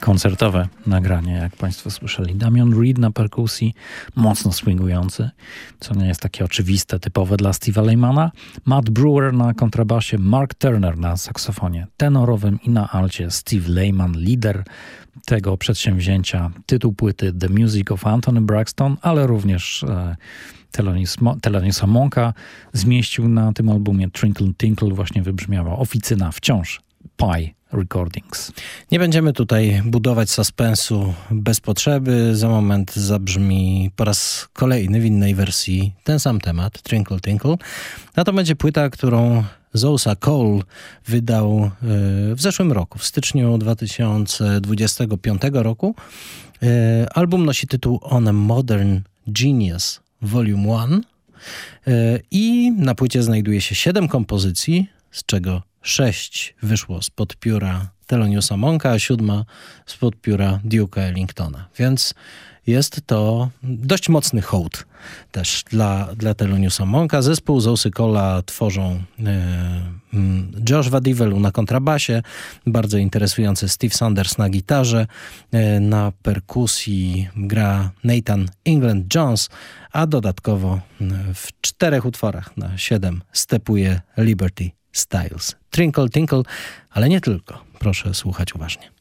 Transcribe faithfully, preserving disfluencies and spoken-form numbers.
koncertowe nagranie, jak Państwo słyszeli. Damian Reed na perkusji, mocno swingujący, co nie jest takie oczywiste, typowe dla Steve'a Leymana. Matt Brewer na kontrabasie, Mark Turner na saksofonie tenorowym i na alcie Steve Leyman, lider tego przedsięwzięcia. Tytuł płyty The Music of Anthony Braxton, ale również e, Theloniosa Monka zmieścił na tym albumie Trinkle Tinkle, właśnie wybrzmiała oficyna wciąż Pie Recordings. Nie będziemy tutaj budować suspensu bez potrzeby. Za moment zabrzmi po raz kolejny w innej wersji ten sam temat, Trinkle Tinkle. A to będzie płyta, którą Zosa Cole wydał w zeszłym roku, w styczniu dwa tysiące dwudziestego piątego roku. Album nosi tytuł On a Modern Genius Volume jeden i na płycie znajduje się siedem kompozycji, z czego sześć wyszło spod pióra Theloniosa Monka, a siódma spod pióra Duke'a Ellingtona. Więc jest to dość mocny hołd też dla, dla Theloniosa Monka. Zespół Zosy Cole'a tworzą e, Josh Vadivelu na kontrabasie, bardzo interesujący Steve Sanders na gitarze, e, na perkusji gra Nathan England Jones, a dodatkowo w czterech utworach na siedem stepuje Liberty Styles. Trinkle Tinkle, ale nie tylko. Proszę słuchać uważnie.